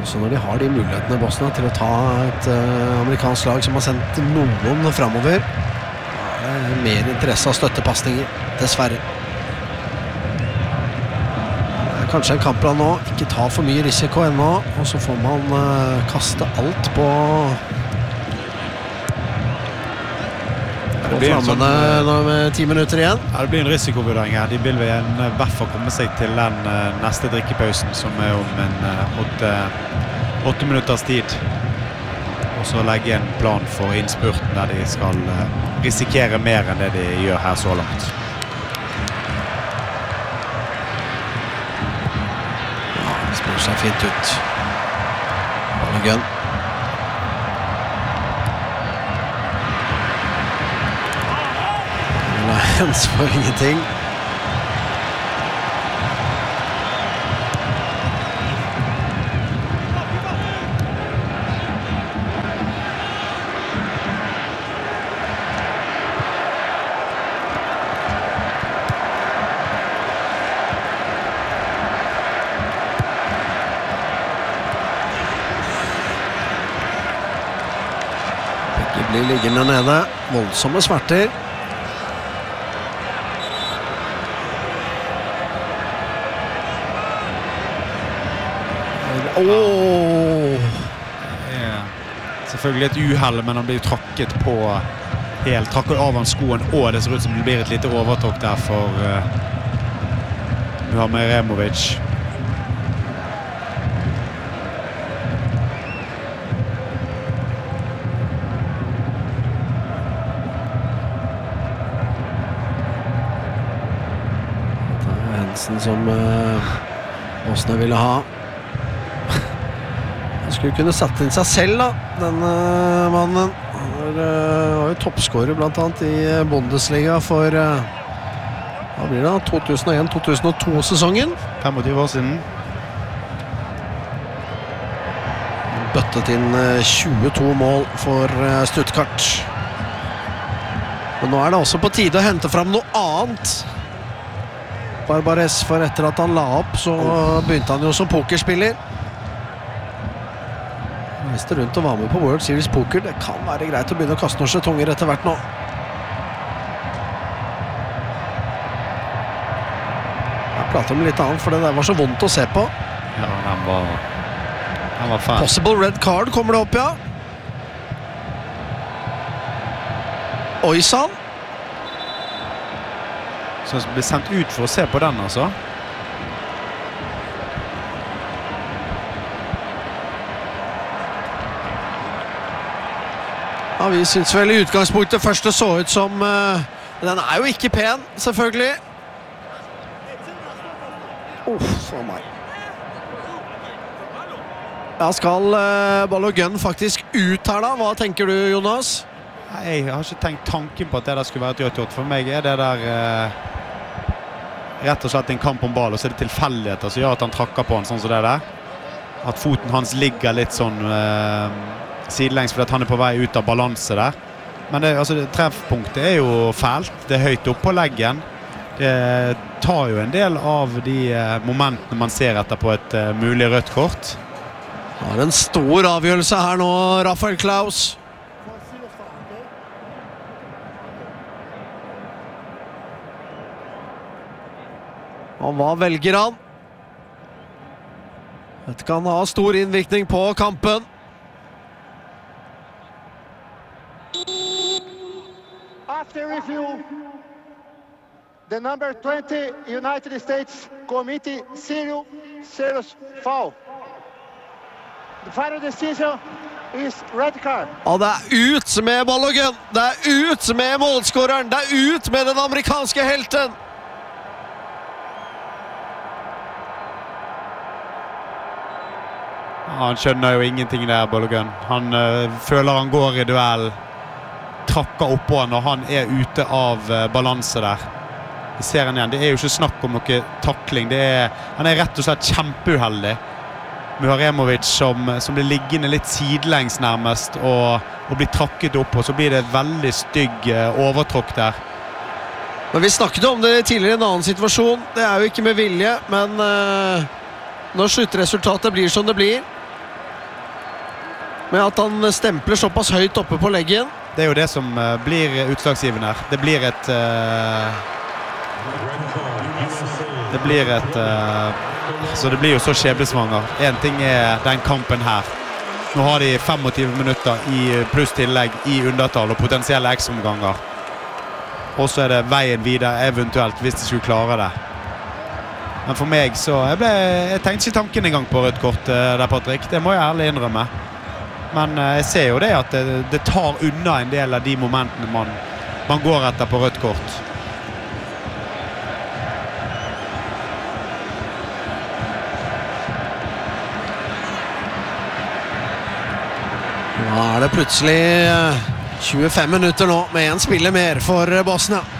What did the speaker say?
Så når de har de mulighetene Bosnia til å ta et amerikansk lag som har sendt noen fremover, er det mer interesse av støttepasninger, dessverre. Det er kanskje en kampplan nå, ikke ta for mye risiko ennå, og så får man kaste alt på flammene med 10 minutter igjen. Ja, det blir en risikovurdering her. De vil vel i hvert fall komme seg til den neste drikkepausen, som er om en 8 minutters tid. Og så legge en plan for innspurten der de skal risikere mer enn det de gjør her så langt. Ja, det spiller seg fint ut. Balogun. Hens for ingenting. Begge blir liggende nede. Voldsomme smerter. Selvfølgelig et uheld, men han blir trakket på trakket av han skoen, og det ser ut som det blir et lite overtråkk der for Muhammed Removic. Det er Hensen som Bosnia ville ha. Skulle kunne satt inn seg selv da, denne mannen. Han var jo toppskårer blant annet i Bundesliga for hva blir det da? 2001-2002-sesongen. 25 år siden. Bøttet inn 22 mål for Stuttgart. Men nå er det også på tide å hente frem noe annet. Barbares, for etter at han la opp, så begynte han jo som pokerspiller. Reiste rundt og var med på World Series Poker. Det kan være greit å begynne å kaste noen skjetonger etter hvert nå. Jeg prater om litt annet, for det der var så vondt å se på. Ja, han var fan. Possible red card kommer det opp, ja. Oi sann. Så han ble sendt ut for å se på den, altså. Ja, vi synes vel i utgangspunktet først det så ut som den er jo ikke pen, selvfølgelig. For meg. Ja, skal Balogun faktisk ut her da? Hva tenker du, Jonas? Nei, jeg har ikke tenkt tanken på at det der skulle være et rødt kort. For meg er det der rett og slett en kamp om ball, og så er det tilfeldigheter som gjør at han trakker på han sånn som det der. At foten hans ligger litt sånn sidelengs fordi at han er på vei ut av balanse der. Men det treffpunktet er jo fælt. Det er høyt opp på leggen. Det tar jo en del av de momentene man ser etter på et mulig rødt kort. Det er en stor avgjørelse her nå, Rafael Klaus. Og hva velger han? Dette kan ha stor innvirkning på kampen. After review, the number 20 United States committee serious foul. The final decision is red card. Ja, det er ut med Balogun. Det er ut med målskåreren. Det er ut med den amerikanske helten. Han skjønner jo ingenting der, Balogun. Han føler han går i duell, trakker oppå han, og han er ute av balanse der. Vi ser han igjen. Det er jo ikke snakk om noe takling. Han er rett og slett kjempeuheldig. Muharemovic som blir liggende litt sidelengs nærmest og blir trakket opp, og så blir det et veldig stygg overtråkk der. Men vi snakket om det tidligere i en annen situasjon. Det er jo ikke med vilje, men når sluttresultatet blir som det blir, med at han stempler såpass høyt oppe på leggen. Det er jo det som blir utslagsgivende her. Det blir et så det blir jo så skjebnesvanger. En ting er den kampen her. Nå har de 25 minutter i pluss tillegg i undertall og potensielle X-omganger. Og så er det veien videre eventuelt hvis de skulle klare det. Men for meg så jeg tenkte ikke tanken en gang på rødt kort der, Patrick. Det må jeg ærlig innrømme. Men jeg ser jo det at det tar unna en del av de momentene man går etter på rødt kort. Da er det plutselig 25 minutter nå med en spiller mer for Bosnia.